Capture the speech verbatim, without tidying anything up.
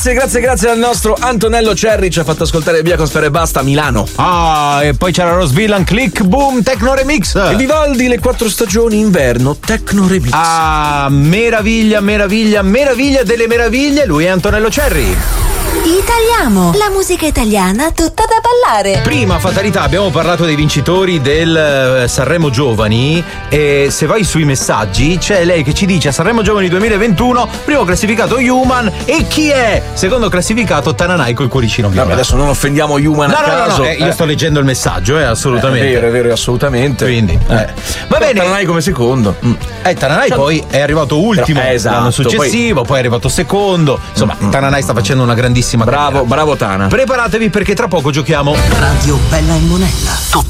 Grazie, grazie, grazie al nostro Antonello Cerri, ci ha fatto ascoltare Via Cosfera e Basta Milano. Ah, e poi c'era Rose Villain, Click Boom, Tecno Remix. E Vivaldi, Le quattro stagioni inverno, Tecno Remix. Ah, meraviglia, meraviglia, meraviglia delle meraviglie, lui è Antonello Cerri. Italiamo, la musica italiana tutta da ballare. Prima, fatalità, abbiamo parlato dei vincitori del Sanremo Giovani e se vai sui messaggi c'è lei che ci dice a Sanremo Giovani duemilaventuno, primo classificato Human, e chi è? Secondo classificato Tananai col cuoricino viola. Vabbè, adesso non offendiamo Human no, a no, caso. No, no, eh, io sto leggendo il messaggio, eh, assolutamente. È vero, è vero, assolutamente. Quindi, eh. eh. va bene. Tananai come secondo. Mm. Eh, Tananai cioè, poi è arrivato ultimo però, eh, esatto, l'anno successivo, poi... poi è arrivato secondo. Insomma, mm. Tananai sta facendo una grandissima bravo, carriera. Bravo Tana. Preparatevi perché tra poco giochiamo Radio Bella e Monella.